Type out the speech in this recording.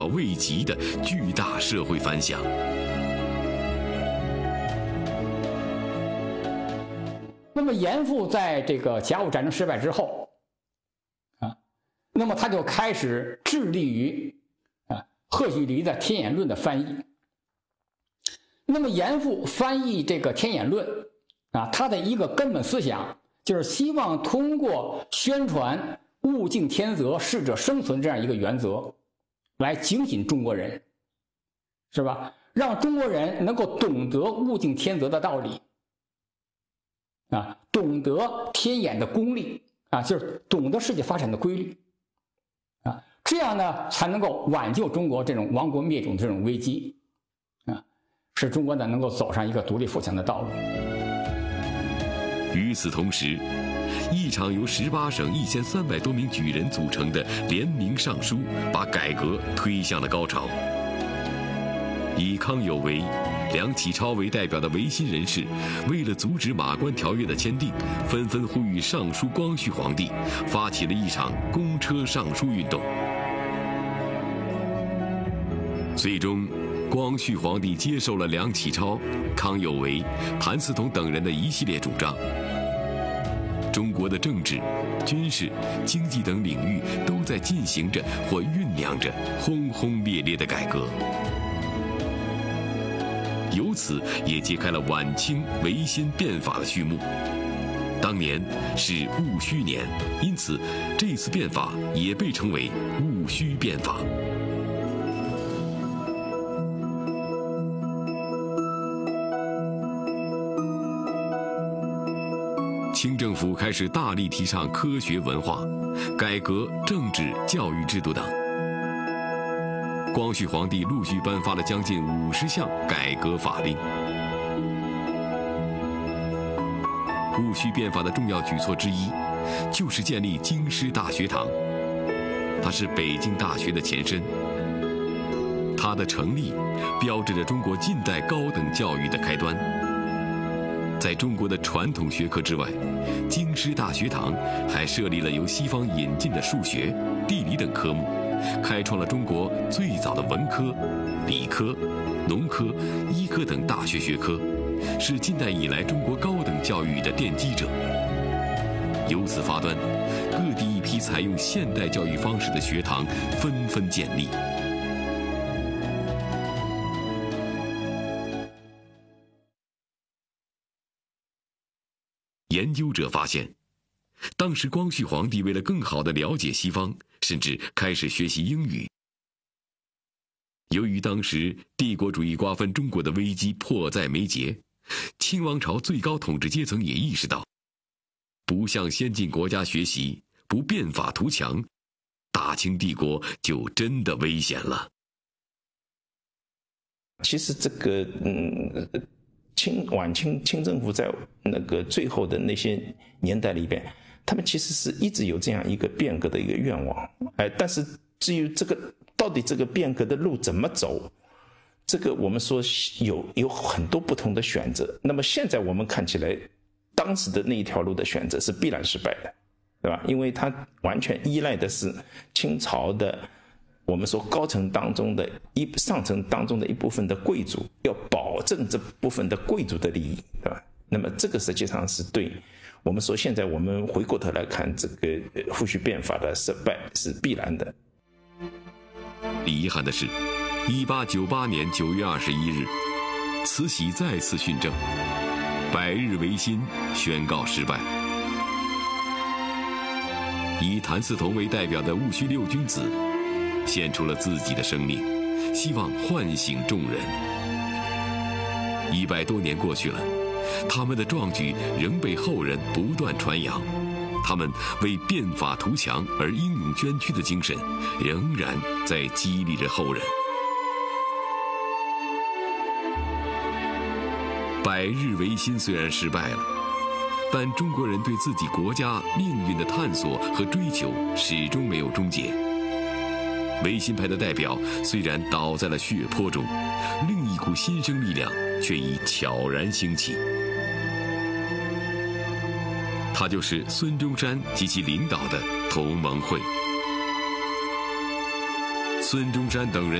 未及的巨大社会反响。 那么严复在这个甲午战争失败之后，那么他就开始致力于赫胥黎的《天演论》的翻译。那么严复翻译这个《天演论》他的一个根本思想就是希望通过宣传物竞天择、适者生存这样一个原则，来警醒中国人，是吧？让中国人能够懂得物竞天择的道理，懂得天演的功力就是懂得世界发展的规律这样呢才能够挽救中国这种亡国灭种的这种危机使中国呢能够走上一个独立富强的道路。 与此同时，一场由18省1300多名举人组成的联名上书，把改革推向了高潮。以康有为、梁启超为代表的维新人士，为了阻止马关条约的签订，纷纷呼吁上书光绪皇帝，发起了一场公车上书运动。最终，光绪皇帝接受了梁启超、康有为、谭嗣同等人的一系列主张。中国的政治、军事、经济等领域都在进行着或酝酿着轰轰烈烈的改革，由此也揭开了晚清维新变法的序幕。当年是戊戌年，因此这次变法也被称为戊戌变法。清政府开始大力提倡科学文化，改革政治教育制度等。光绪皇帝陆续颁发了将近50项改革法令。戊戌变法的重要举措之一，就是建立京师大学堂，它是北京大学的前身。它的成立，标志着中国近代高等教育的开端。在中国的传统学科之外，京师大学堂还设立了由西方引进的数学、地理等科目，开创了中国最早的文科、理科、农科、医科等大学学科，是近代以来中国高等教育的奠基者。由此发端，各地一批采用现代教育方式的学堂纷纷建立。研究者发现，当时光绪皇帝为了更好地了解西方，甚至开始学习英语。由于当时帝国主义瓜分中国的危机迫在眉睫，清王朝最高统治阶层也意识到，不向先进国家学习，不变法图强，大清帝国就真的危险了。 其实这个晚清政府在那个最后的那些年代里边，他们其实是一直有这样一个变革的一个愿望，但是至于这个到底这个变革的路怎么走，这个我们说有很多不同的选择。那么现在我们看起来，当时的那一条路的选择是必然失败的，对吧？因为它完全依赖的是清朝的我们说高层当中的上层当中的一部分的贵族，要保证这部分的贵族的利益，对吧？那么这个实际上是对我们说现在我们回过头来看这个戊戌变法的失败是必然的。 遗憾的是，1898年9月21日，慈禧再次训政，百日维新宣告失败。以谭嗣同为代表的戊戌六君子献出了自己的生命，希望唤醒众人。100多年过去了，他们的壮举仍被后人不断传扬，他们为变法图强而英勇捐躯的精神，仍然在激励着后人。百日维新虽然失败了，但中国人对自己国家命运的探索和追求始终没有终结。维新派的代表虽然倒在了血泊中，另一股新生力量却已悄然兴起。他就是孙中山及其领导的同盟会。 孙中山等人